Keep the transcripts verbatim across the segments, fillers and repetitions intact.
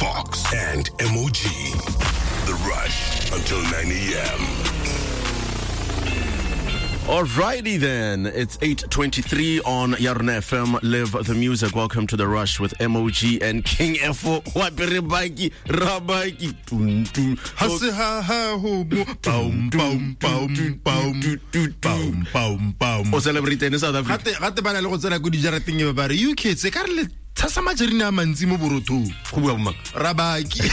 Fox, and M O G. The Rush until nine a.m. Alrighty then, it's eight twenty-three on Yarna F M. Live the music. Welcome to The Rush with M O G and King F O. Wapiribaki, Rabaki. Hasiha ha ho boom boom boom boom boom boom boom. O celebrate in South Africa. Gate gate bana le go tsena go di jarating e ba re U K tse ka re le tsasa majerina mantsi mo borotho. Go bua mang? Rabaki.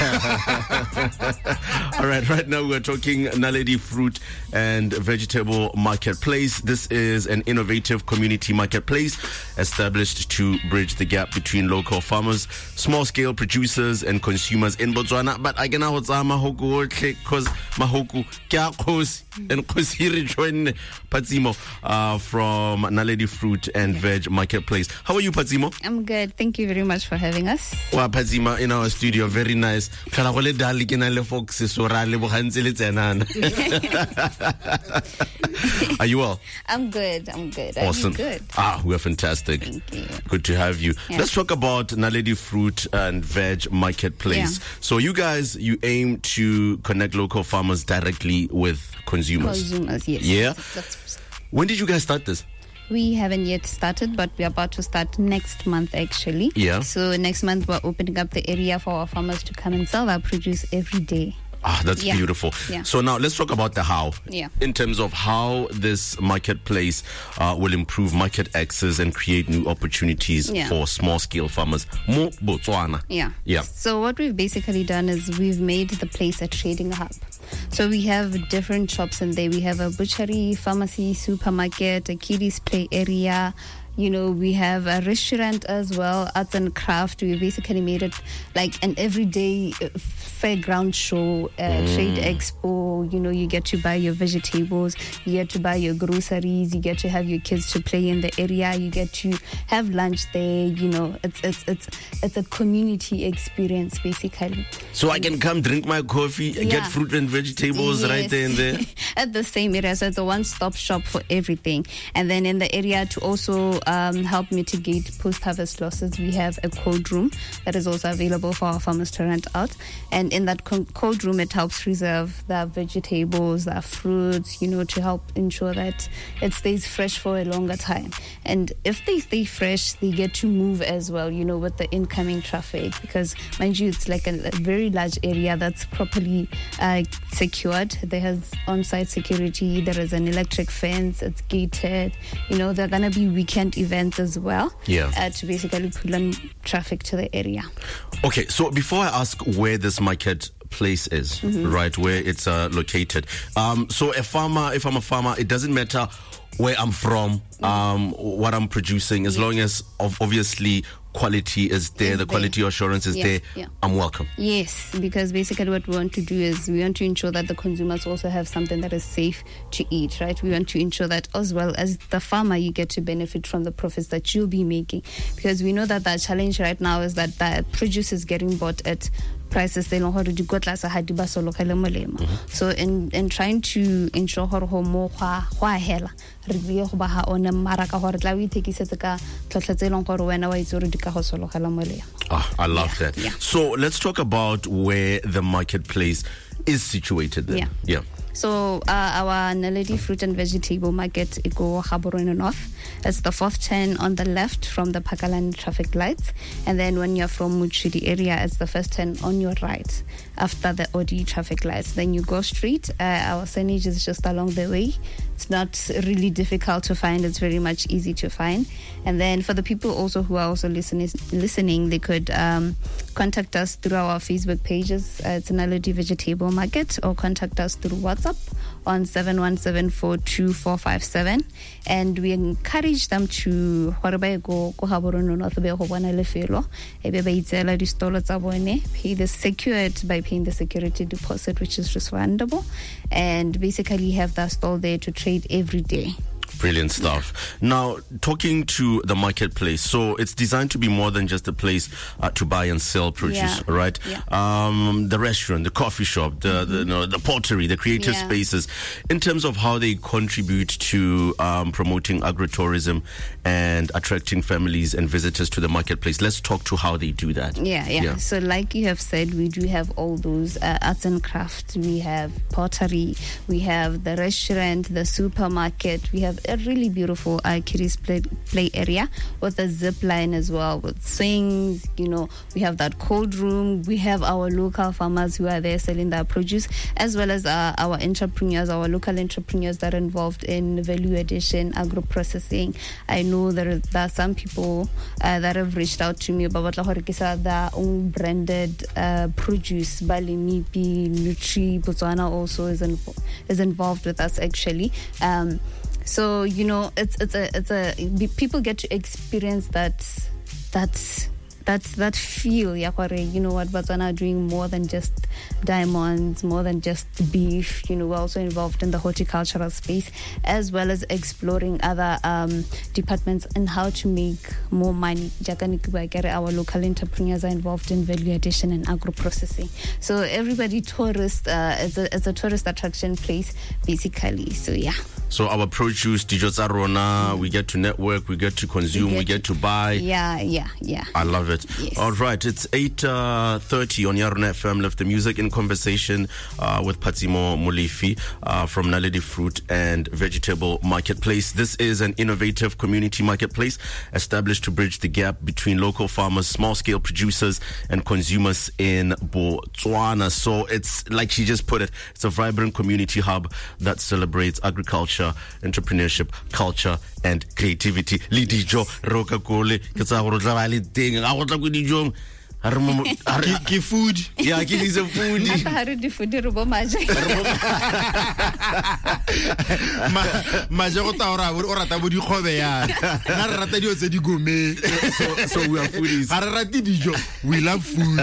All right, right now we're talking Naledi Fruit and Vegetable Marketplace. This is an innovative community marketplace established to bridge the gap between local farmers, small-scale producers, and consumers in Botswana. But I can now say mahoko because mahoko kya khosi and khosiri join Patsimo uh, from Naledi Fruit and Veg Marketplace. How are you, Patsimo? I'm good. Thank you very much for having us. Well, Patsima in our studio, very nice. Are you well? I'm good. I'm good. Awesome. I'm good. Ah, we're fantastic. Thank you. Good to have you. Yeah. Let's talk about Naledi Fruit and Veg Marketplace. Yeah. So you guys, you aim to connect local farmers directly with consumers. Consumers, yes. Yeah? That's, When did you guys start this? we haven't yet started, but we're about to start next month, actually. Yeah. So next month, we're opening up the area for our farmers to come and sell our produce every day. Ah, that's Yeah. beautiful. Yeah. So now let's talk about the how. Yeah. In terms of how this marketplace uh, will improve market access and create new opportunities Yeah. for small-scale farmers. Mo Botswana. Yeah. Yeah. So what we've basically done is we've made the place a trading hub. So we have different shops in there. We have a butchery, pharmacy, supermarket, a kiddies play area. You know, we have a restaurant as well, arts and craft. We basically made it like an everyday uh, fairground show, uh, Mm. trade expo. You know, you get to buy your vegetables, you get to buy your groceries, you get to have your kids to play in the area, you get to have lunch there. You know, it's it's it's it's a community experience basically. So I can come drink my coffee, Yeah. get fruit and vegetables right Yes. there and there. At the same area, so it's a one-stop shop for everything. And then in the area to also um, help mitigate post-harvest losses, we have a cold room that is also available for our farmers to rent out. And in that co- cold room, it helps preserve the vegetables, the fruits, you know, to help ensure that it stays fresh for a longer time. And if they stay fresh, they get to move as well, you know, with the incoming traffic, because mind you, it's like a, a very large area that's properly uh, secured. There has on-site security, there is an electric fence, it's gated. You know, there are going to be weekend events as well. Yeah. Uh, to basically pull in traffic to the area. Okay, so before I ask where this market place is, Mm-hmm. right, where it's uh, located. Um, so a farmer, if I'm a farmer, it doesn't matter where I'm from, um, what I'm producing, as long as ov- obviously quality is there, Is the there. quality assurance is Yeah, there, yeah. I'm welcome. Yes, because basically what we want to do is we want to ensure that the consumers also have something that is safe to eat, right? We want to ensure that as well as the farmer, you get to benefit from the profits that you'll be making. Because we know that the challenge right now is that the produce is getting bought at prices they know how to do got lasa hadi ba so lokale molemo. So in in trying to ensure hore ho mo gwa gwa hela re di go ba ha ona maraka hore tla we thekisetse ka tlhotlha tse long gore wena wa itse re di ka go so lokala molemo. Ah, I love Yeah, that. yeah. So let's talk about where the marketplace is situated then. Yeah. Yeah. So uh, our Naledi Fruit and Vegetable Market, it go Gaborone North. It's the fourth turn on the left from the Pakalan traffic lights. And then when you're from Muchidi area, it's the first turn on your right after the O D traffic lights. Then you go straight. Uh, our signage is just along the way. It's not really difficult to find. It's very much easy to find. And then for the people also who are also listening, listening, they could um, contact us through our Facebook pages. Uh, it's Naledi Vegetable Market, or contact us through WhatsApp on seven one seven four two four five seven. And we encourage them to wherever go go Gaborone North be go bona lefelo e be ba itsela di stolo tsa bone, pay the secured by paying the security deposit, which is refundable, and basically have that stall there to trade every day. Brilliant stuff. Yeah. Now, talking to the marketplace, so it's designed to be more than just a place uh, to buy and sell produce, yeah. right? Yeah. Um, the restaurant, the coffee shop, the, mm-hmm. the, you know, the pottery, the creative yeah. spaces, in terms of how they contribute to um, promoting agritourism and attracting families and visitors to the marketplace. Let's talk to how they do that. Yeah, yeah. yeah. So like you have said, we do have all those uh, arts and crafts. We have pottery, we have the restaurant, the supermarket, we have a really beautiful uh, kiddies play, play area with a zip line as well, with swings. You know, we have that cold room. We have our local farmers who are there selling their produce, as well as uh, our entrepreneurs, our local entrepreneurs that are involved in value addition, agro processing. I know there are, there are some people uh, that have reached out to me about their own branded uh, produce. Balimipi, Nutri, Botswana also is in, is involved with us actually. Um, So you know, it's it's a it's a people get to experience that that that that feel. You know what Botswana are doing more than just diamonds, more than just beef. You know, we're also involved in the horticultural space, as well as exploring other um, departments and how to make more money. Our local entrepreneurs are involved in value addition and agro processing. So everybody tourist, uh, it's a it's a tourist attraction place basically. So yeah. So our produce, dijo tsa rona, we get to network, we get to consume, we get, we get to buy. Yeah, yeah, yeah. I love it. Yes. All right, it's eight thirty on Yarona F M. Left the music in conversation uh, with Phatsimo Molefe uh, from Naledi Fruit and Vegetable Marketplace. This is an innovative community marketplace established to bridge the gap between local farmers, small-scale producers, and consumers in Botswana. So it's, like she just put it, it's a vibrant community hub that celebrates agriculture, entrepreneurship, culture, and creativity. Lidijo roka kole ketsa go tla ba le teng ga go tla go dijong ke food yeah ke is food ha re di food re bo maje ma maje go ta ora o rata bo di khobe ya na re rata dio tse di gome so so we are foodies ha re rata dijo, we love food.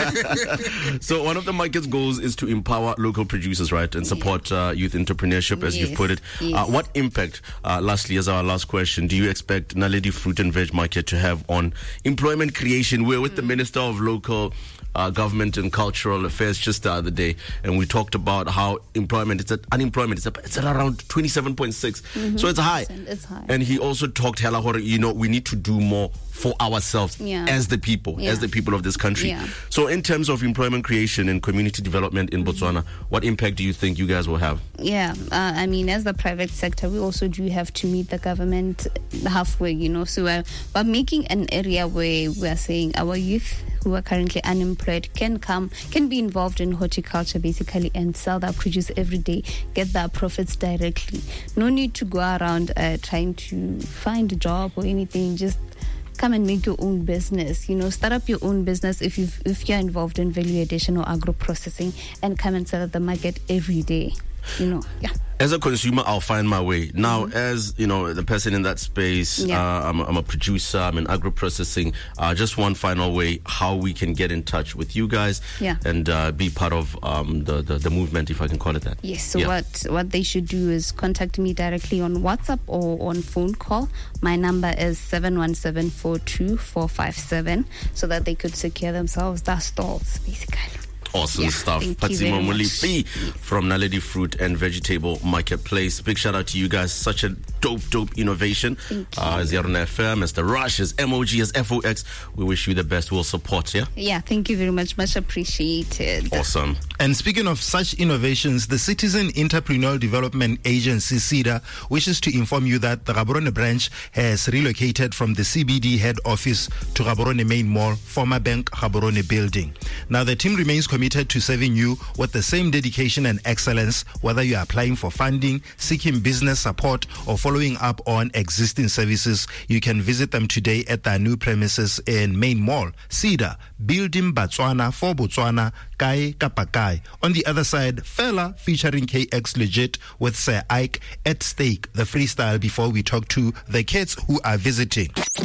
So one of the market's goals is to empower local producers, right, and support uh, youth entrepreneurship, as yes. you've put it. Yes. Uh, what impact, uh, lastly, as our last question, do you expect Naledi Fruit and Veg Market to have on employment creation? We're with mm. the Minister of Local uh, Government and Cultural Affairs just the other day, and we talked about how employment, it's at unemployment, it's, at, it's at around twenty-seven point six. Mm-hmm. So it's high. It's high. And he also talked, hella, you know, we need to do more for ourselves yeah. as the people, yeah. as the people of this country. Yeah. So in terms of employment creation and community development in mm-hmm. Botswana, what impact do you think you guys will have? Yeah, uh, I mean, as the private sector, we also do have to meet the government halfway, you know. So uh, we're making an area where we are saying our youth who are currently unemployed can come, can be involved in horticulture basically and sell their produce every day, get their profits directly. No need to go around uh, trying to find a job or anything. Just come and make your own business. You know, start up your own business if you if you're involved in value addition or agro processing, and come and sell at the market every day. You know, yeah. As a consumer, I'll find my way. Now, mm-hmm. as, you know, the person in that space, yeah. uh, I'm, a, I'm a producer, I'm in agro-processing. Uh, just one final way, how we can get in touch with you guys yeah. and uh, be part of um, the, the, the movement, if I can call it that. Yes, so yeah. what, what they should do is contact me directly on WhatsApp or on phone call. My number is seven one seven four two four five seven, so that they could secure themselves their stalls, basically. Awesome yeah, stuff. Phatsimo Molefe from Naledi Fruit and Vegetable Marketplace. Big shout out to you guys. Such a dope, dope innovation. Uh, as Yarona F M, as the Rush, as M O G, as F O X. We wish you the best. We'll support, yeah? Yeah, thank you very much. Much appreciated. Awesome. And speaking of such innovations, the Citizen Entrepreneurial Development Agency, CEDA, wishes to inform you that the Gaborone branch has relocated from the C B D head office to Gaborone Main Mall, former Bank Gaborone building. Now, the team remains committed to serving you with the same dedication and excellence, whether you are applying for funding, seeking business support, or following up on existing services. You can visit them today at their new premises in Main Mall. CEDA, building Botswana for Botswana, Kai Kapakai. On the other side, Fela featuring K X Legit with Sir Ike at stake. The freestyle before we talk to the kids who are visiting.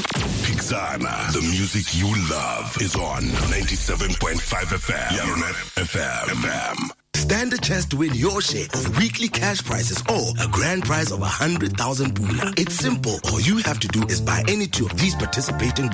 Pixana, the music you love, is on ninety-seven point five F M. Yarona F M. Stand a chance to win your share of weekly cash prizes or a grand prize of one hundred thousand pula. It's simple. All you have to do is buy any two of these participating